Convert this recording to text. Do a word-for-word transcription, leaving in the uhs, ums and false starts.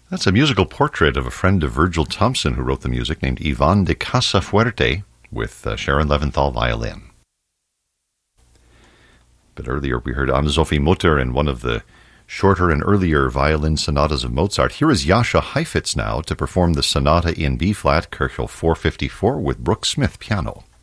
That's a musical portrait of a friend of Virgil Thompson who wrote the music, named Ivan de Casafuerte, with uh, Sharon Leventhal violin. But earlier we heard Anne-Sophie Mutter in one of the shorter and earlier violin sonatas of Mozart. Here is Jascha Heifetz now to perform the sonata in B-flat, Köchel four fifty-four, with Brooks Smith piano.